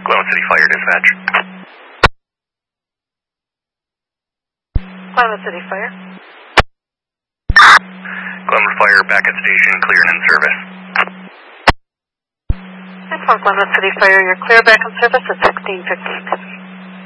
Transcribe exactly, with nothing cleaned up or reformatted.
Glenwood City Fire Dispatch. Glenwood City Fire. Glenwood Fire back at station, clear and in service. And for Glenwood City Fire, you're clear back in service at sixteen fifteen.